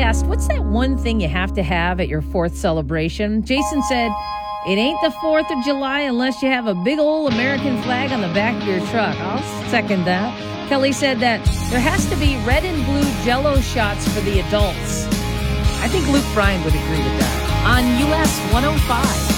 asked, what's that one thing you have to have at your 4th celebration? Jason said, it ain't the 4th of July unless you have a big old American flag on the back of your truck. I'll second that. Kelly said that there has to be red and blue Jell-O shots for the adults. I think Luke Bryan would agree with that. On US 105.